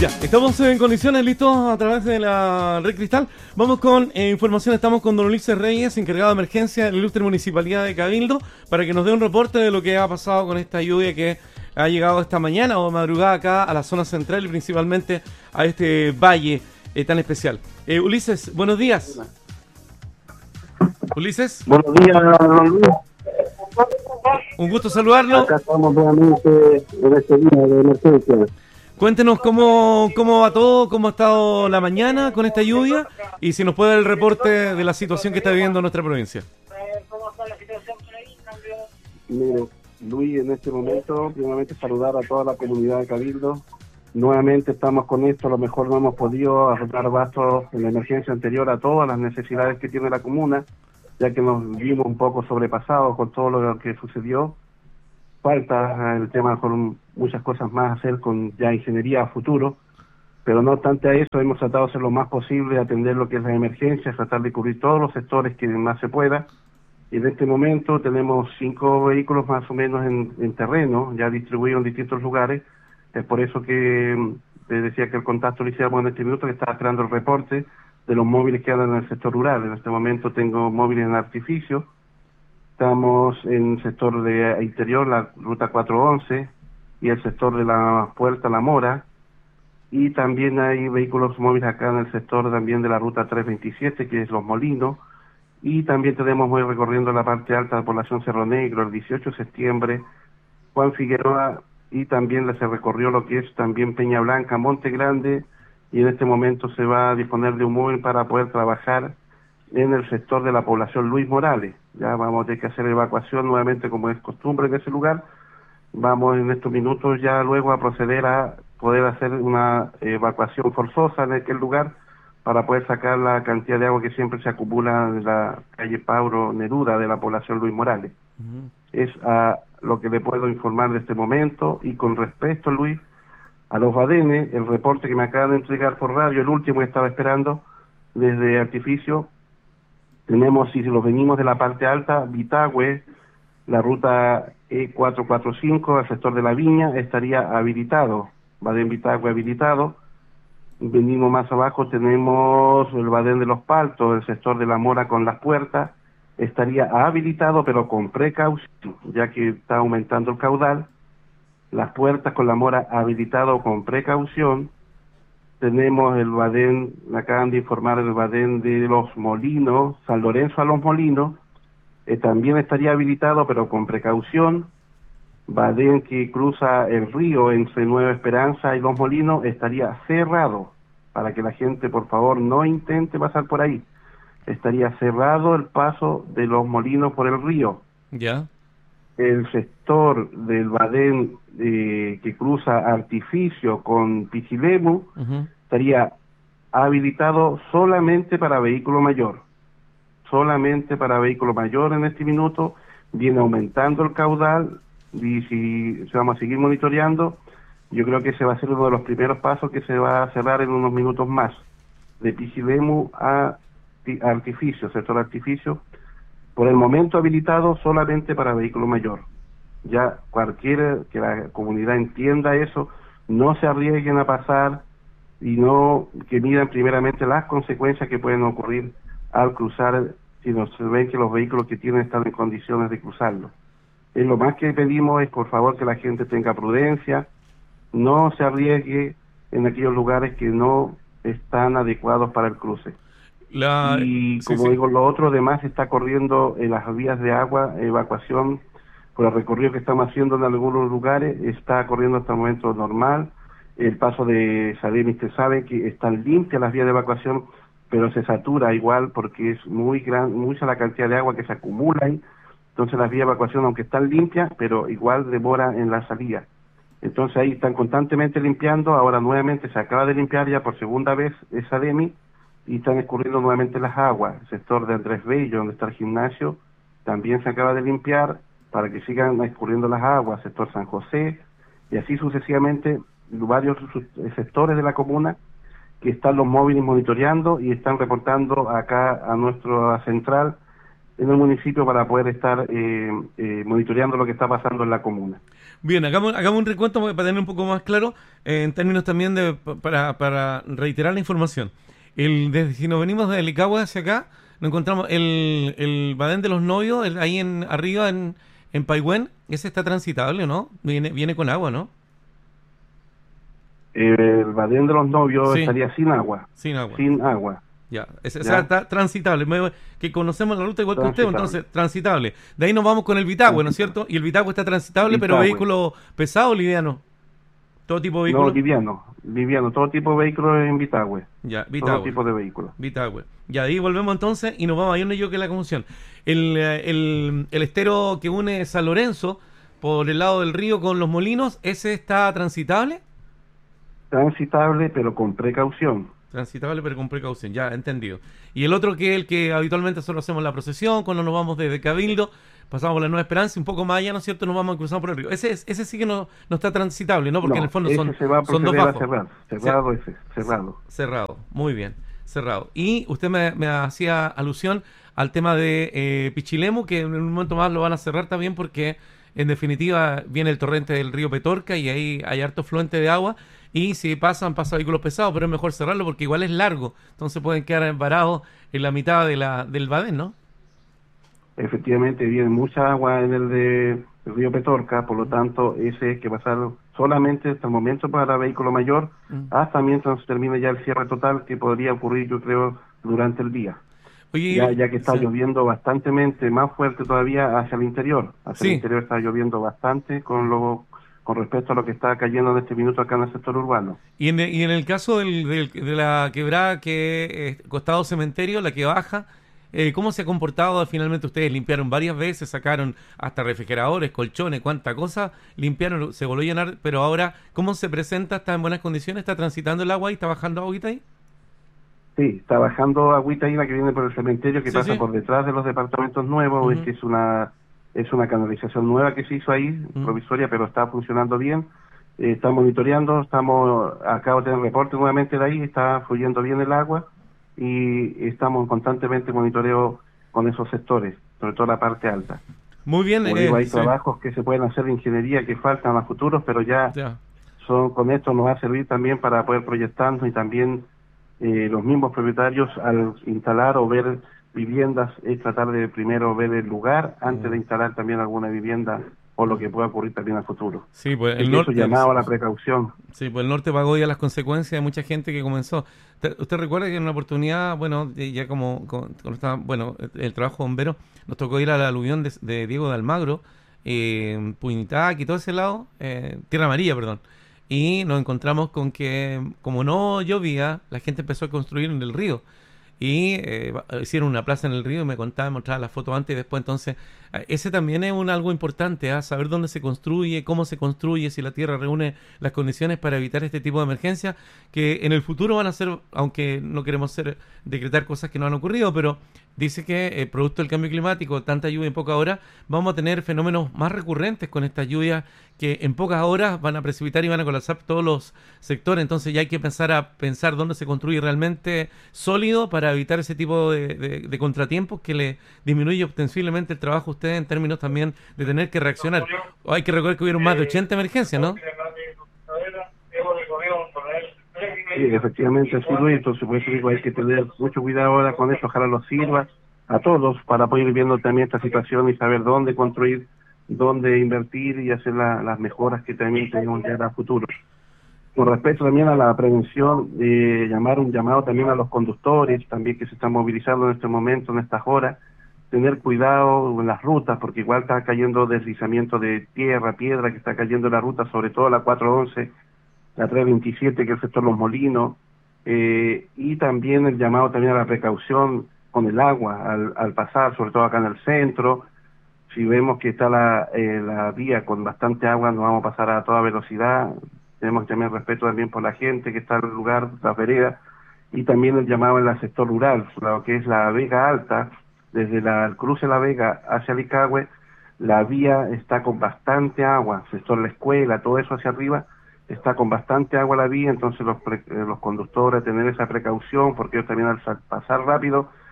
Ya, estamos en condiciones listos a través de la Red Cristal. Vamos con información. Estamos con don Ulises Reyes, encargado de emergencia de la ilustre Municipalidad de Cabildo, para que nos dé un reporte de lo que ha pasado con esta lluvia que ha llegado esta mañana o madrugada acá a la zona central y principalmente a este valle tan especial. Ulises, buenos días. Ulises. Buenos días, don Luis. Un gusto saludarlo. Acá estamos nuevamente en este día de emergencia. Cuéntenos cómo va todo, cómo ha estado la mañana con esta lluvia y si nos puede dar el reporte de la situación que está viviendo nuestra provincia. Mire, Luis, en este momento, primeramente saludar a toda la comunidad de Cabildo. Nuevamente estamos con esto, a lo mejor no hemos podido arreglar bastos en la emergencia anterior a todas las necesidades que tiene la comuna, ya que nos vimos un poco sobrepasados con todo lo que sucedió. Falta el tema con muchas cosas más a hacer con ya ingeniería a futuro, pero no obstante a eso hemos tratado de hacer lo más posible, atender lo que es la emergencia, tratar de cubrir todos los sectores que más se pueda. Y en este momento tenemos 5 vehículos más o menos en terreno, ya distribuidos en distintos lugares. Es por eso que te decía que el contacto lo hiciéramos en este minuto, que estaba esperando el reporte de los móviles que andan en el sector rural. En este momento tengo móviles en artificio. Estamos en el sector de interior, la ruta 411, y el sector de la Puerta La Mora, y también hay vehículos móviles acá en el sector también de la ruta 327, que es Los Molinos, y también tenemos muy recorriendo la parte alta de población Cerro Negro, el 18 de septiembre, Juan Figueroa, y también se recorrió lo que es también Peña Blanca, Monte Grande, y en este momento se va a disponer de un móvil para poder trabajar en el sector de la población Luis Morales. Ya vamos a tener que hacer evacuación nuevamente como es costumbre en ese lugar. Vamos en estos minutos ya luego a proceder a poder hacer una evacuación forzosa en aquel lugar para poder sacar la cantidad de agua que siempre se acumula en la calle Pablo Neruda de la población Luis Morales. Es a lo que le puedo informar de este momento. Y con respecto, Luis, a los badenes, el reporte que me acaban de entregar por radio, el último que estaba esperando desde Artificio, tenemos, si los venimos de la parte alta, Vitagüe, la ruta E445, al sector de la Viña, estaría habilitado, Badén Vitagüe habilitado. Venimos más abajo, tenemos el Badén de los Paltos, el sector de la Mora con las puertas, estaría habilitado pero con precaución, ya que está aumentando el caudal. Las puertas con la Mora habilitado con precaución. Tenemos el Badén, me acaban de informar, el Badén de Los Molinos, San Lorenzo a Los Molinos, también estaría habilitado pero con precaución. Badén que cruza el río entre Nueva Esperanza y Los Molinos estaría cerrado, para que la gente por favor no intente pasar por ahí. Estaría cerrado el paso de Los Molinos por el río. Ya. El sector del Badén que cruza Artificio con Pichilemu estaría habilitado solamente para vehículo mayor. Solamente para vehículo mayor en este minuto. Viene aumentando el caudal y si vamos a seguir monitoreando, yo creo que ese va a ser uno de los primeros pasos que se va a cerrar en unos minutos más. De Pichilemu a Artificio, sector Artificio, por el momento habilitado solamente para vehículo mayor. Ya cualquiera que la comunidad entienda eso, no se arriesguen a pasar y no que midan primeramente las consecuencias que pueden ocurrir al cruzar si no se ven que los vehículos que tienen están en condiciones de cruzarlo. Lo más que pedimos es por favor que la gente tenga prudencia, no se arriesgue en aquellos lugares que no están adecuados para el cruce. Como digo, lo otro además está corriendo en las vías de agua, evacuación por el recorrido que estamos haciendo en algunos lugares, está corriendo hasta el momento normal. El paso de Sademi, usted sabe que están limpias las vías de evacuación, pero se satura igual porque es mucha la cantidad de agua que se acumula ahí. Entonces las vías de evacuación, aunque están limpias, pero igual demora en la salida. Entonces ahí están constantemente limpiando. Ahora nuevamente se acaba de limpiar ya por segunda vez Sademi, y están escurriendo nuevamente las aguas. El sector de Andrés Bello, donde está el gimnasio, también se acaba de limpiar para que sigan escurriendo las aguas. Sector San José, y así sucesivamente varios sectores de la comuna que están los móviles monitoreando y están reportando acá a nuestra central en el municipio para poder estar monitoreando lo que está pasando en la comuna. Bien, hagamos un recuento para tener un poco más claro, en términos también para reiterar la información. Desde, si nos venimos de Licagua hacia acá, nos encontramos el Badén de los Novios, ahí arriba en Paigüén. Ese está transitable, ¿no? Viene con agua, ¿no? El Badén de los Novios Sí, estaría sin agua. sin agua. Sin agua. Ya, o sea, ¿Ya? está transitable. Que conocemos la ruta igual que usted, Transitable. entonces transitable. De ahí nos vamos con el Vitagüe, ¿no es cierto? Y el Vitagüe está transitable, pero Vitagüe. vehículo pesado o liviano. Todo tipo de No, vehículo. liviano, todo tipo de vehículos en Vitagüe. Ya, Todo Vitagüe. tipo de vehículos. Vitagüe. Ya, ahí volvemos entonces y nos vamos. Ahí donde yo que la confusión. El estero que une San Lorenzo por el lado del río con los molinos, ¿ese está transitable? Transitable, pero con precaución. Transitable pero con precaución, ya, entendido. Y el otro que es el que habitualmente nosotros hacemos la procesión, cuando nos vamos desde Cabildo, pasamos por la Nueva Esperanza, un poco más allá, ¿no es cierto?, nos vamos cruzando por el río. Ese sí que no está transitable, ¿no? Porque en el fondo ese son, se va a son dos proceder a bajos. cerrar. Cerrado ese, cerrado. Cerrado, muy bien, cerrado. Y usted me hacía alusión al tema de Pichilemu, que en un momento más lo van a cerrar también porque en definitiva viene el torrente del río Petorca y ahí hay harto fluente de agua y si pasa vehículos pesados, pero es mejor cerrarlo porque igual es largo, entonces pueden quedar varados en la mitad del Badén, ¿no? Efectivamente, viene mucha agua en el río Petorca, por lo tanto, ese hay que pasar solamente hasta el momento para vehículo mayor, hasta mientras se termine ya el cierre total, que podría ocurrir, yo creo, durante el día. Oye, Ya que está lloviendo bastantemente, más fuerte todavía hacia el interior. Hacia el interior está lloviendo bastante con respecto a lo que está cayendo en este minuto acá en el sector urbano. Y en el caso de la quebrada que costado cementerio, la que baja, ¿cómo se ha comportado? Finalmente ustedes limpiaron varias veces, sacaron hasta refrigeradores, colchones, cuánta cosa, limpiaron, se volvió a llenar, pero ahora, ¿cómo se presenta? ¿Está en buenas condiciones? ¿Está transitando el agua y está bajando agüita ahí? Sí, está bajando agüita ahí la que viene por el cementerio, que pasa por detrás de los departamentos nuevos, que es una canalización nueva que se hizo ahí, provisoria, pero está funcionando bien. Está monitoreando, acabo de tener reporte nuevamente de ahí, está fluyendo bien el agua y estamos en constantemente monitoreo con esos sectores, sobre todo la parte alta. Muy bien. Como digo, hay trabajos que se pueden hacer de ingeniería que faltan a futuros, pero ya. Con esto nos va a servir también para poder proyectarnos y también los mismos propietarios al instalar o ver viviendas es tratar de primero ver el lugar antes de instalar también alguna vivienda o lo que pueda ocurrir también a futuro. Sí, pues el norte llamado a la precaución. Sí, pues el norte pagó ya las consecuencias de mucha gente que comenzó. ¿Usted recuerda que en una oportunidad, bueno, ya el trabajo bombero, nos tocó ir al aluvión de Diego de Almagro, Puñitac y todo ese lado, Tierra Amarilla, perdón. Y nos encontramos con que, como no llovía, la gente empezó a construir en el río. Y hicieron una plaza en el río y me mostraba las fotos antes y después. Entonces, ese también es algo importante, saber dónde se construye, cómo se construye, si la tierra reúne las condiciones para evitar este tipo de emergencias, que en el futuro van a ser, aunque no queremos decretar cosas que no han ocurrido, pero dice que producto del cambio climático, tanta lluvia en pocas horas, vamos a tener fenómenos más recurrentes con estas lluvias que en pocas horas van a precipitar y van a colapsar todos los sectores. Entonces ya hay que pensar dónde se construye realmente sólido para evitar ese tipo de contratiempos que le disminuye ostensiblemente el trabajo a ustedes en términos también de tener que reaccionar. Hay que recordar que hubieron más de 80 emergencias, ¿no? Sí, efectivamente, así Luis, entonces por eso digo, hay que tener mucho cuidado ahora con esto, ojalá nos sirva a todos para poder ir viendo también esta situación y saber dónde construir, dónde invertir y hacer las mejoras que también tenemos ya a futuro. Con respecto también a la prevención, un llamado también a los conductores, también que se están movilizando en este momento, en estas horas, tener cuidado en las rutas, porque igual está cayendo deslizamiento de tierra, piedra, que está cayendo en la ruta, sobre todo la 411, la 327, que es el sector Los Molinos, y también el llamado también a la precaución con el agua al pasar, sobre todo acá en el centro. Si vemos que está la vía con bastante agua, no vamos a pasar a toda velocidad. Tenemos que tener respeto también por la gente que está en el lugar, la vereda, y también el llamado en el sector rural, lo que es la Vega Alta, desde el cruce de la Vega hacia Licagüe, la vía está con bastante agua, sector La Escuela, todo eso hacia arriba, está con bastante agua la vía, entonces los conductores tener esa precaución, porque ellos también al pasar rápido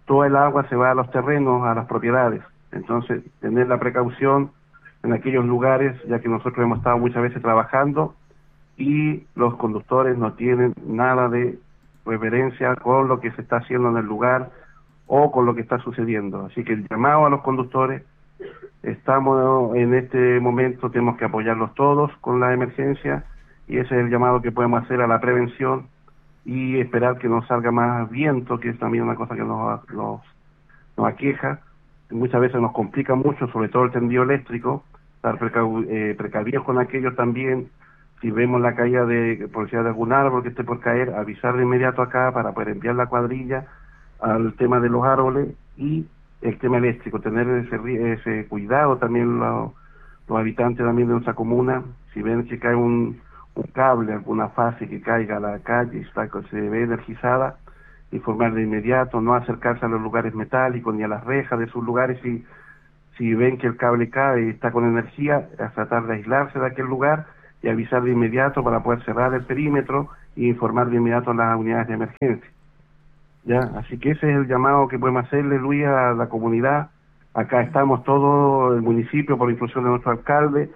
toda el agua se va a los terrenos, a las propiedades. Entonces, tener la precaución en aquellos lugares, ya que nosotros hemos estado muchas veces trabajando y los conductores no tienen nada de reverencia con lo que se está haciendo en el lugar o con lo que está sucediendo. Así que el llamado a los conductores, estamos en este momento, tenemos que apoyarlos todos con la emergencia y ese es el llamado que podemos hacer a la prevención y esperar que no salga más viento, que es también una cosa que nos aqueja. Muchas veces nos complica mucho, sobre todo el tendido eléctrico, estar precavidos con aquello también. Si vemos la caída por si hay algún árbol que esté por caer, avisar de inmediato acá para poder enviar la cuadrilla al tema de los árboles y el tema eléctrico, tener ese cuidado también los habitantes también de nuestra comuna. Si ven que cae un cable, alguna fase que caiga a la calle y se ve energizada, informar de inmediato, no acercarse a los lugares metálicos ni a las rejas de sus lugares. Si ven que el cable cae y está con energía, a tratar de aislarse de aquel lugar y avisar de inmediato para poder cerrar el perímetro e informar de inmediato a las unidades de emergencia. ¿Ya? Así que ese es el llamado que podemos hacerle, Luis, a la comunidad. Acá estamos todo el municipio, por instrucción de nuestro alcalde,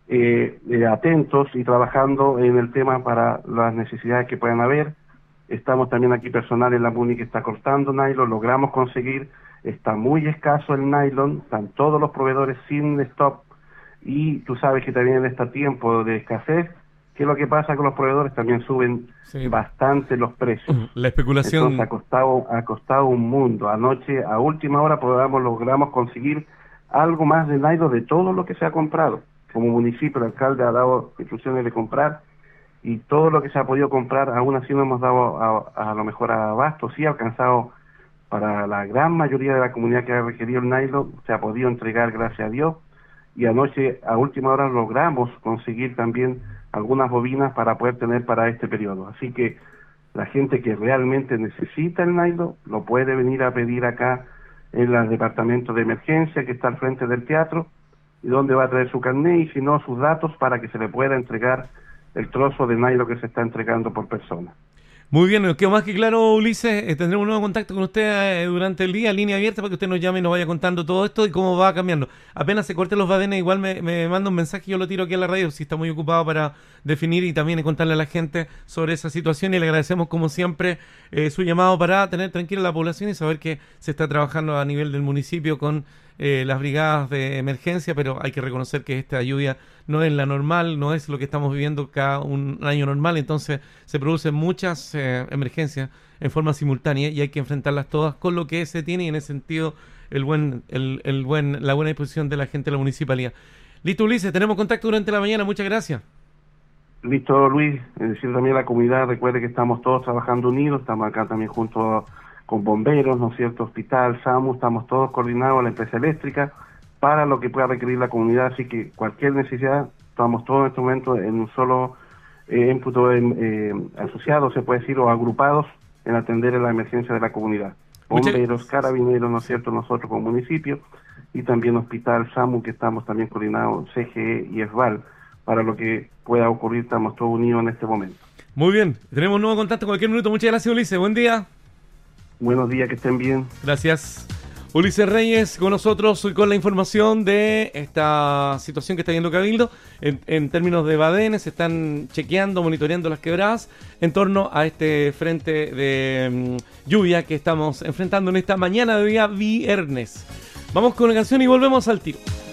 atentos y trabajando en el tema para las necesidades que puedan haber. Estamos también aquí personal en la MUNI que está cortando nylon, logramos conseguir, está muy escaso el nylon, están todos los proveedores sin stock y tú sabes que también en este tiempo de escasez, ¿qué es lo que pasa con los proveedores? También suben bastante los precios. La especulación. Entonces ha costado un mundo. Anoche a última hora logramos conseguir algo más de nylon de todo lo que se ha comprado. Como municipio el alcalde ha dado instrucciones de comprar y todo lo que se ha podido comprar, aún así no hemos dado a lo mejor abasto, sí ha alcanzado para la gran mayoría de la comunidad que ha requerido el nylon, se ha podido entregar gracias a Dios, y anoche a última hora logramos conseguir también algunas bobinas para poder tener para este periodo. Así que la gente que realmente necesita el nylon lo puede venir a pedir acá en el departamento de emergencia que está al frente del teatro, y donde va a traer su carnet y si no sus datos para que se le pueda entregar el trozo de nylon que se está entregando por persona. Muy bien, nos quedó más que claro, Ulises. Tendremos un nuevo contacto con usted durante el día, línea abierta, para que usted nos llame y nos vaya contando todo esto y cómo va cambiando. Apenas se corten los badenes, igual me manda un mensaje, yo lo tiro aquí a la radio, si está muy ocupado para definir y también contarle a la gente sobre esa situación. Y le agradecemos, como siempre, su llamado para tener tranquila la población y saber que se está trabajando a nivel del municipio con las brigadas de emergencia, pero hay que reconocer que esta lluvia no es la normal, no es lo que estamos viviendo cada un año normal, entonces se producen muchas emergencias en forma simultánea y hay que enfrentarlas todas con lo que se tiene y en ese sentido la buena disposición de la gente de la municipalidad. Listo, Ulises, tenemos contacto durante la mañana, muchas gracias. Listo, Luis, decir también a la comunidad, recuerde que estamos todos trabajando unidos, estamos acá también junto con bomberos, ¿no es cierto?, hospital, SAMU, estamos todos coordinados a la empresa eléctrica para lo que pueda requerir la comunidad, así que cualquier necesidad, estamos todos en este momento en un solo ímputo asociados, se puede decir, o agrupados en atender a la emergencia de la comunidad. Bomberos, carabineros, ¿no es cierto?, nosotros como municipio, y también hospital, SAMU, que estamos también coordinados, CGE y ESVAL, para lo que pueda ocurrir, estamos todos unidos en este momento. Muy bien, tenemos un nuevo contacto en cualquier minuto. Muchas gracias, Ulises, buen día. Buenos días, que estén bien. Gracias. Ulises Reyes con nosotros con la información de esta situación que está viendo Cabildo en términos de badenes. Se están chequeando, monitoreando las quebradas en torno a este frente de lluvia que estamos enfrentando en esta mañana de día viernes. Vamos con una canción y volvemos al tiro.